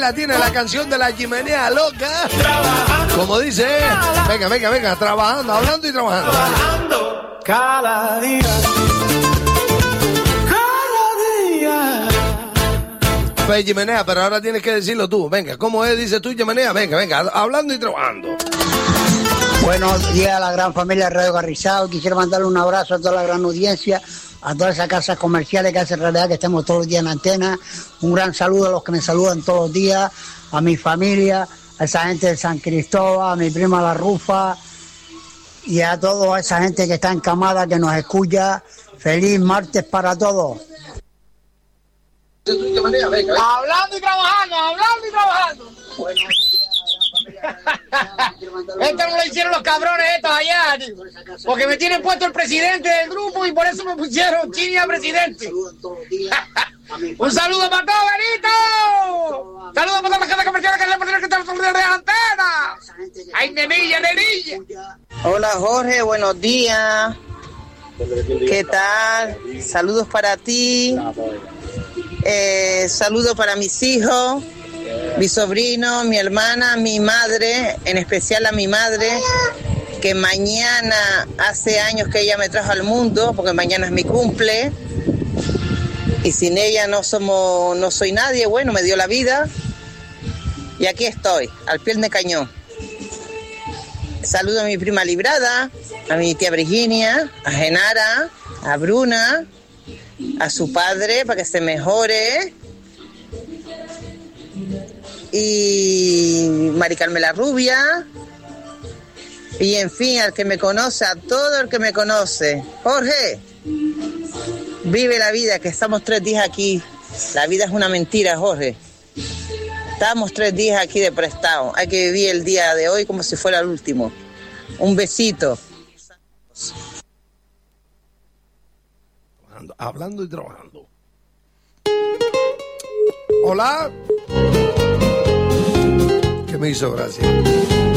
Chimenea tiene la canción de la chimenea loca. Como dice, venga, trabajando, hablando y trabajando. Trabajando cada día. Pues Chimenea, pero ahora tienes que decirlo tú. Venga, ¿cómo es? Dices tú, Chimenea. Venga, hablando y trabajando. Buenos días a la gran familia de Radio Carrizal. Quisiera mandarle un abrazo a toda la gran audiencia, a todas esas casas comerciales que hacen realidad que estemos todos los días en la antena. Un gran saludo a los que me saludan todos los días, a mi familia, a esa gente de San Cristóbal, a mi prima La Rufa y a toda esa gente que está encamada, que nos escucha. Feliz martes para todos. Hablando y trabajando. Esto no lo hicieron los cabrones estos allá, tío, porque me tienen puesto el presidente del grupo y por eso me pusieron Chini a presidente. Un saludo para todos, Benito. Saludos para toda la gente comercial que están de la antena. Ay, nenilla. Hola Jorge, buenos días. ¿Qué tal? Saludos para ti. Saludos para mis hijos, mi sobrino, mi hermana, mi madre, en especial a mi madre, que mañana hace años que ella me trajo al mundo, porque mañana es mi cumple, y sin ella no soy nadie. Bueno, me dio la vida, y aquí estoy, al pie de cañón. Saludo a mi prima Librada, a mi tía Virginia, a Genara, a Bruna, a su padre para que se mejore, y Mari Carmen la Rubia, y en fin, al que me conoce, a todo el que me conoce. Jorge, vive la vida, que estamos 3 días aquí. La vida es una mentira, Jorge. Estamos 3 días aquí de prestado. Hay que vivir el día de hoy como si fuera el último. Un besito. Hablando y trabajando. Hola. ¿Qué me hizo gracia?